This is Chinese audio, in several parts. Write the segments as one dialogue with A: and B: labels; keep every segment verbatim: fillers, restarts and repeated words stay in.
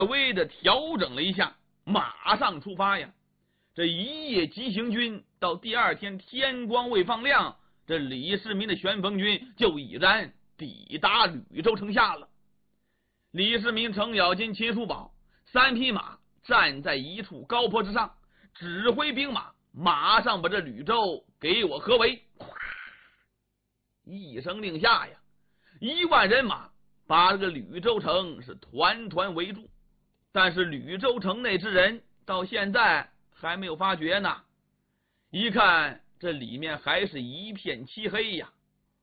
A: 微的调整了一下，马上出发呀。这一夜急行军，到第二天天光未放亮，这李世民的旋风军就已然抵达吕州城下了。李世民、程咬金、秦叔宝三匹马站在一处高坡之上，指挥兵马马上把这吕州给我合围。一声令下呀，一万人马把这个吕州城是团团围住。但是吕州城内之人到现在还没有发觉呢，一看这里面还是一片漆黑呀。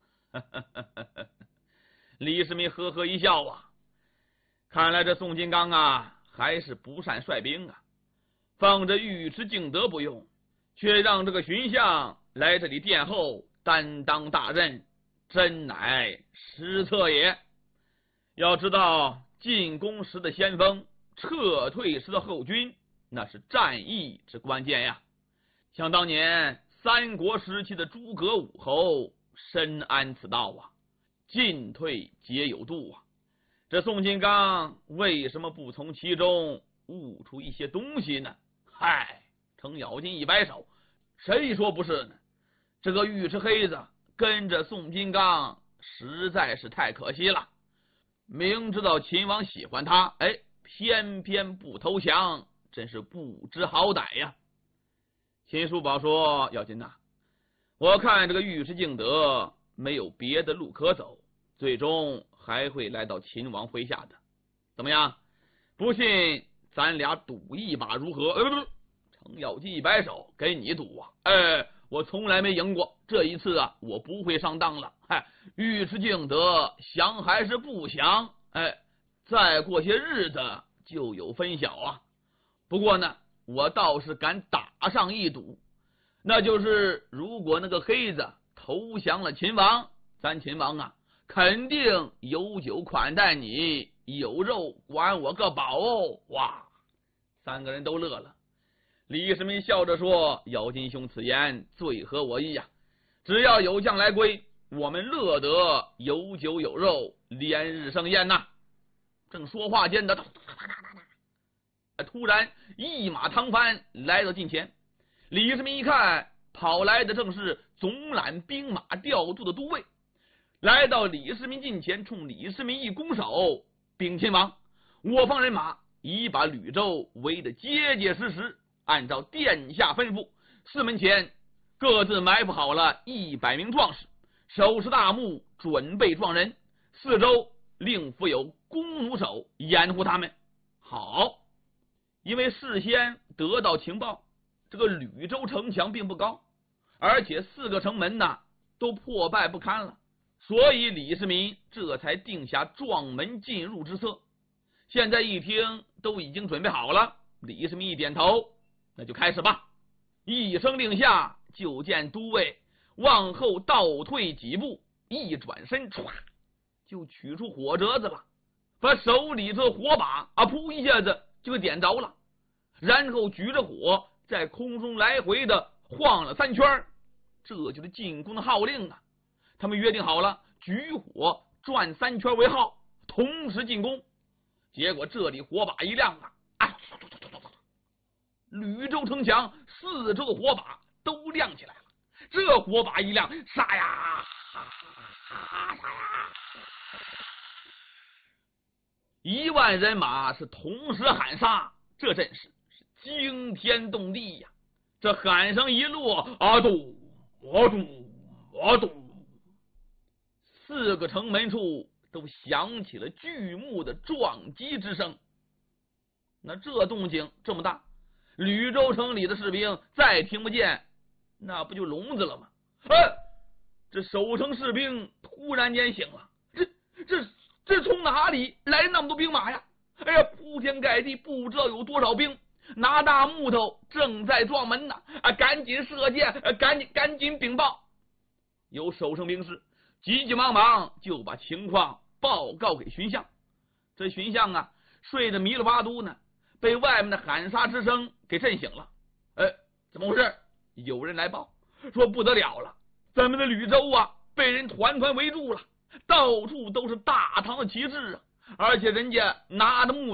A: 李世民呵呵一笑啊，看来这宋金刚啊还是不善率兵啊，放着尉迟敬德不用，却让这个荀相来这里殿后担当大任，真乃失策也。要知道，进攻时的先锋，撤退时的后军，那是战役之关键呀。想当年三国时期的诸葛武侯深谙此道啊，进退皆有度啊。这宋金刚为什么不从其中悟出一些东西呢？嗨，程咬金一摆手，谁说不是呢？这个尉迟黑子跟着宋金刚实在是太可惜了，明知道秦王喜欢他，哎，偏偏不投降，真是不知好歹呀。秦叔宝说：“咬金呐，我看这个尉迟敬德没有别的路可走，最终还会来到秦王麾下的。怎么样？不信咱俩赌一把如何？”呃，程咬金一摆手：“跟你赌啊！哎，我从来没赢过，这一次啊，我不会上当了。嗨，尉迟敬德降还是不降？哎，再过些日子就有分晓啊。不过呢，我倒是敢打上一赌，那就是如果那个黑子投降了秦王，咱秦王啊，肯定有酒款待你，有肉管我个饱哦！”哇，三个人都乐了。李世民笑着说：“咬金兄此言最合我意呀、啊！只要有将来归，我们乐得有酒有肉，连日盛宴呐！”正说话间的，突然一马唐帆来到近前。李世民一看，跑来的正是总揽兵马调度的都尉，来到李世民近前，冲李世民一拱手：“禀亲王，我方人马已把吕州围得结结实实，按照殿下吩咐，四门前各自埋伏好了一百名壮士，手持大木，准备撞人，四周另附有弓弩手掩护他们。”好，因为事先得到情报，这个吕州城墙并不高，而且四个城门呢都破败不堪了，所以李世民这才定下撞门进入之策。现在一听都已经准备好了，李世民一点头：“那就开始吧。”一声令下，就见都尉往后倒退几步，一转身，唰，就取出火折子了，把手里这火把啊，噗一下子就给点着了，然后举着火在空中来回的晃了三圈。这就是进攻的号令啊！他们约定好了，举火转三圈为号，同时进攻。结果这里火把一亮啊，啊，吕州城墙四周的火把都亮起来了。这火把一亮，杀呀杀呀，一万人马是同时喊杀，这阵势是惊天动地呀！这喊声一落，啊咚啊咚啊咚，四个城门处都响起了巨木的撞击之声。那这动静这么大，吕州城里的士兵再听不见，那不就聋子了吗？哎，这守城士兵突然间醒了，这这这从哪里来那么多兵马呀？哎呀，铺天盖地，不知道有多少兵，拿大木头正在撞门呢！啊，赶紧射箭，啊，赶紧赶紧禀报！有守城兵士急急忙忙就把情况报告给荀相。这荀相啊，睡得迷了巴嘟呢，被外面的喊杀之声给震醒了。哎，怎么回事？有人来报说不得了了，咱们的吕州啊被人团团围住了，到处都是大唐的旗帜啊，而且人家拿着木头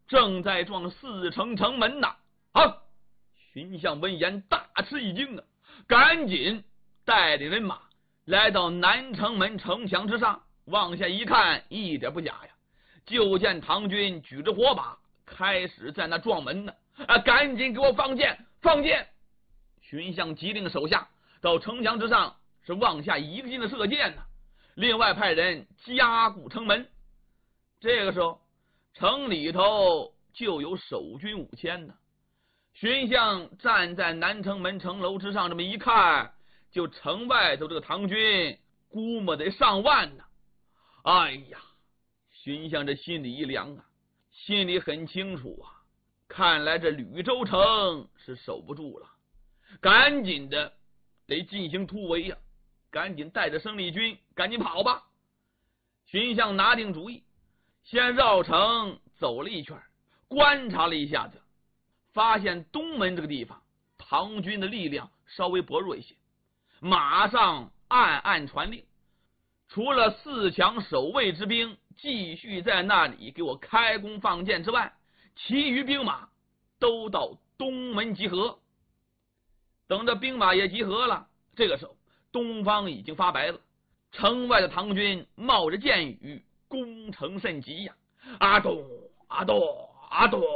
A: 正在撞四城城门呐！啊！荀相闻言大吃一惊啊，赶紧带领人马来到南城门城墙之上，往下一看，一点不假呀，就见唐军举着火把开始在那撞门呢！啊，赶紧给我放箭，放箭！荀相急令手下到城墙之上是往下一个劲的射箭呢，另外派人加固城门。这个时候，城里头就有守军五千呢。荀相站在南城门城楼之上，这么一看，就城外头这个唐军估摸得上万呢。哎呀，荀相这心里一凉啊，心里很清楚啊，看来这吕州城是守不住了，赶紧的得进行突围呀、啊，赶紧带着生力军赶紧跑吧。荀相拿定主意，先绕城走了一圈，观察了一下子，发现东门这个地方唐军的力量稍微薄弱一些，马上暗暗传令，除了四强守卫之兵继续在那里给我开弓放箭之外，其余兵马都到东门集合。等着兵马也集合了，这个时候东方已经发白了，城外的唐军冒着箭雨，攻城甚急呀！阿咚阿咚阿咚，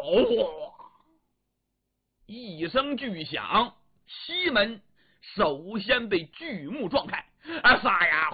A: 一声巨响，西门首先被巨木撞开，啊撒呀！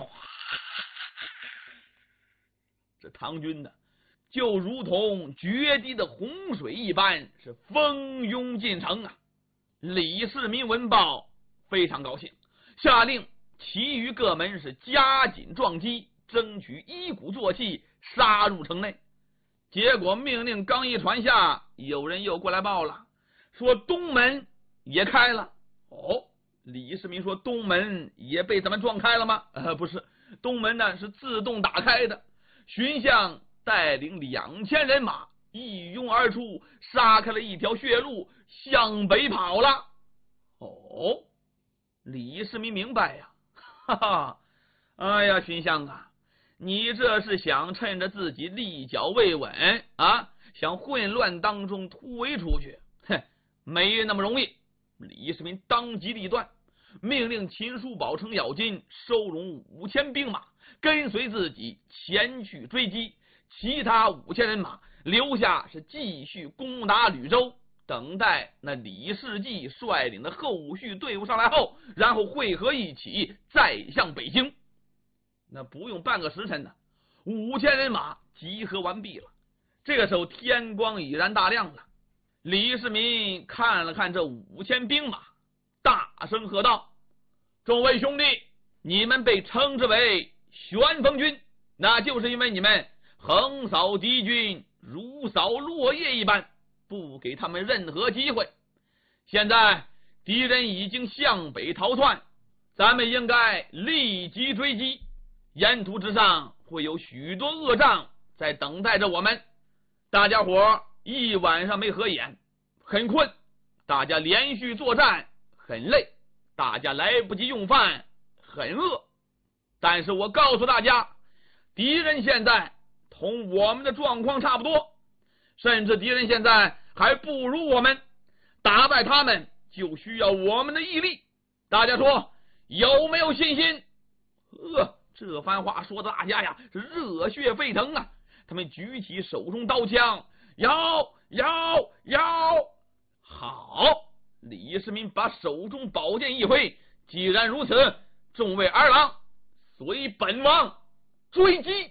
A: 这唐军呢，就如同决堤的洪水一般，是蜂拥进城啊！李世民闻报非常高兴，下令其余各门是加紧撞击，争取一鼓作气杀入城内。结果命令刚一传下，有人又过来报了，说东门也开了。哦，李世民说东门也被咱们撞开了吗？呃，不是，东门呢是自动打开的。荀相带领两千人马一拥而出，杀开了一条血路，向北跑了。哦，李世民明白呀，哈哈，哎呀，荀相啊，你这是想趁着自己立脚未稳啊，想混乱当中突围出去？哼，没那么容易。李世民当机立断，命令秦叔宝、程咬金收容五千兵马，跟随自己前去追击，其他五千人马留下是继续攻打吕州，等待那李世济率领的后续队伍上来后，然后汇合一起再向北京。那不用半个时辰呢，五千人马集合完毕了。这个时候天光已然大亮了，李世民看了看这五千兵马，大声喝道：众位兄弟，你们被称之为旋风军，那就是因为你们横扫敌军如扫落叶一般，不给他们任何机会。现在敌人已经向北逃窜，咱们应该立即追击，沿途之上会有许多恶仗在等待着我们。大家伙一晚上没合眼，很困，大家连续作战很累，大家来不及用饭，很饿。但是我告诉大家，敌人现在同我们的状况差不多，甚至敌人现在还不如我们，打败他们就需要我们的毅力。大家说有没有信心？呃，这番话说的大家呀是热血沸腾啊！他们举起手中刀枪，摇摇摇。好，李世民把手中宝剑一挥，既然如此，众位儿郎，随本王追击！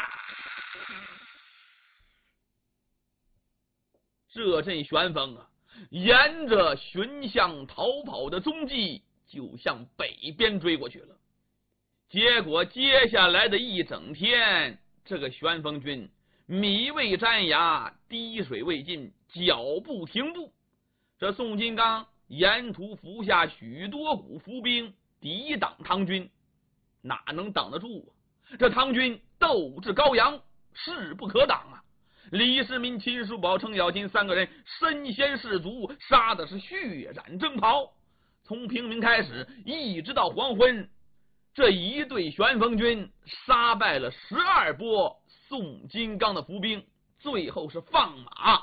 A: 这阵旋风啊，沿着荀相逃跑的踪迹就向北边追过去了。结果接下来的一整天，这个旋风军米未沾牙，滴水未进，脚步停步。这宋金刚沿途伏下许多股伏兵抵挡唐军，哪能挡得住啊？这唐军斗志高扬，势不可挡啊！李世民、秦叔宝、程咬金三个人身先士卒，杀的是血染征袍。从平明开始一直到黄昏，这一队旋风军杀败了十二波宋金刚的伏兵，最后是放马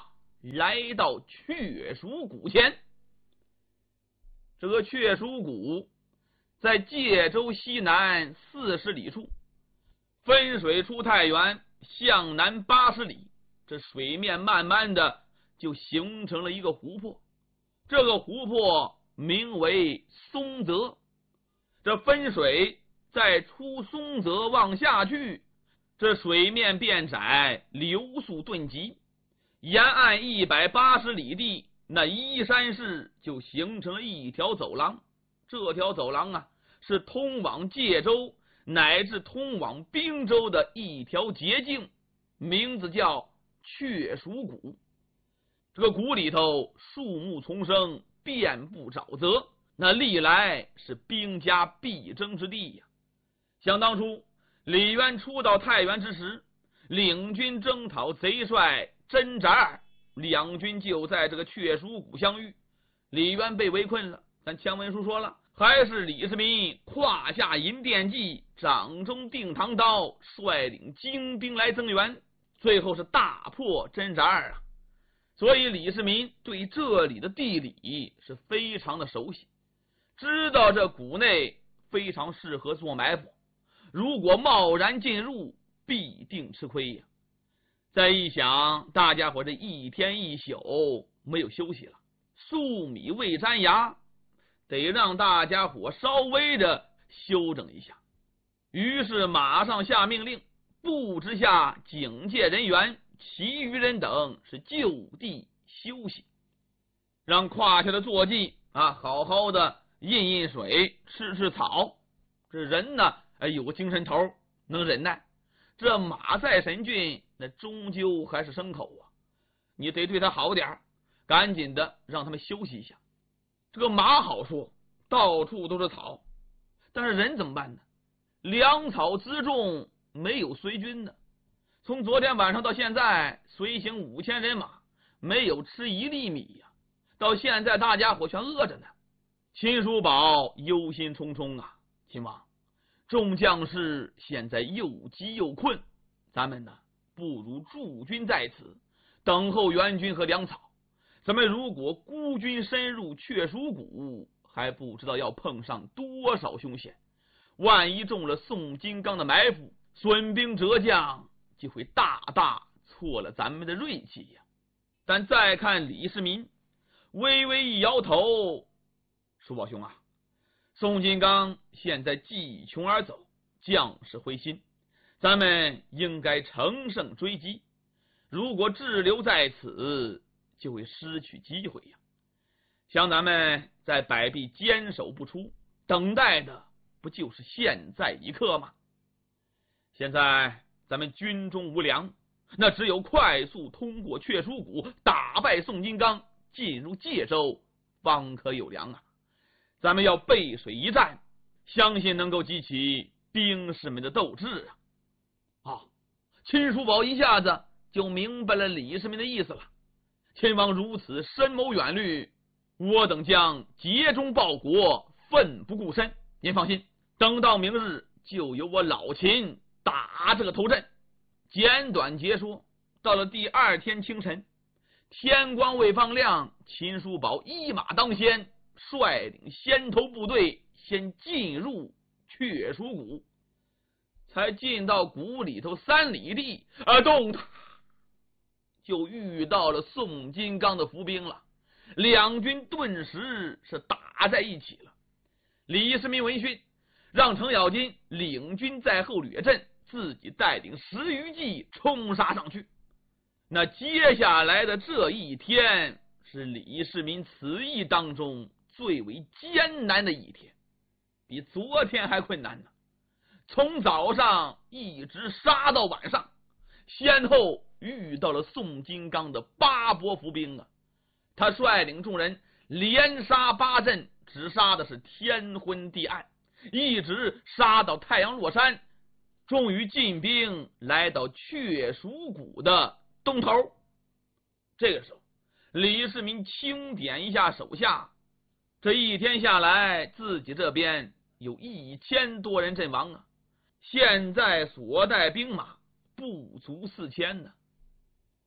A: 来到雀蜀谷前。这个雀蜀谷在界州西南四十里处，分水出太原，向南八十里，这水面慢慢的就形成了一个湖泊。这个湖泊名为松泽。这分水再出松泽往下去，这水面变窄，流速顿急，沿岸一百八十里地，那依山势就形成了一条走廊。这条走廊啊，是通往界州乃至通往滨州的一条捷径，名字叫雀蜀谷。这个谷里头树木丛生，遍布沼泽，那历来是兵家必争之地呀。想当初李渊初到太原之时，领军征讨贼帅甄扎尔，两军就在这个雀蜀谷相遇。李渊被围困了，咱前文书说了，还是李世民胯下银电骑，掌中定唐刀，率领精兵来增援，最后是大破甄扎尔啊。所以李世民对这里的地理是非常的熟悉，知道这谷内非常适合做埋伏，如果贸然进入，必定吃亏呀。再一想，大家伙这一天一宿没有休息了，粟米未沾牙，得让大家伙稍微的休整一下。于是马上下命令，布置下警戒人员，其余人等是就地休息，让胯下的坐骑啊好好的饮饮水，吃吃草。这人呢，哎，有个精神头，能忍耐。这马再神俊，那终究还是牲口啊，你得对他好点，赶紧的让他们休息一下。这个马好说，到处都是草，但是人怎么办呢？粮草辎重没有随军的，从昨天晚上到现在，随行五千人马，没有吃一粒米呀、啊！到现在大家伙全饿着呢。秦叔宝忧心忡忡啊，秦王，众将士现在又急又困，咱们呢不如驻军在此，等候援军和粮草。咱们如果孤军深入雀蜀谷，还不知道要碰上多少凶险。万一中了宋金刚的埋伏，损兵折将，就会大大挫了咱们的锐气呀。但再看李世民，微微一摇头，叔宝兄啊，宋金刚现在弃穷而走，将士灰心，咱们应该乘胜追击。如果滞留在此，就会失去机会呀。像咱们在摆壁坚守不出，等待的不就是现在一刻吗？现在咱们军中无粮，那只有快速通过雀蜀谷，打败宋金刚，进入界州，方可有粮啊。咱们要背水一战，相信能够激起兵士们的斗志啊！啊，秦叔宝一下子就明白了李世民的意思了。秦王如此深谋远虑，我等将竭忠报国，奋不顾身。您放心，等到明日就由我老秦打这个头阵。简短截说，到了第二天清晨，天光未放亮，秦叔宝一马当先，率领先头部队先进入雀蜀谷。才进到谷里头三里地，啊，动就遇到了宋金刚的伏兵了。两军顿时是打在一起了。李世民闻讯，让程咬金领军在后掠阵，自己带领十余骑冲杀上去。那接下来的这一天，是李世民此役当中最为艰难的一天，比昨天还困难呢。从早上一直杀到晚上，先后遇到了宋金刚的八波伏兵啊。他率领众人连杀八阵，只杀的是天昏地暗，一直杀到太阳落山，终于进兵来到雀蜀谷的东头。这个时候，李世民清点一下手下，这一天下来，自己这边有一千多人阵亡啊，现在所带兵马不足四千呢。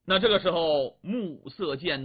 A: 那这个时候，暮色渐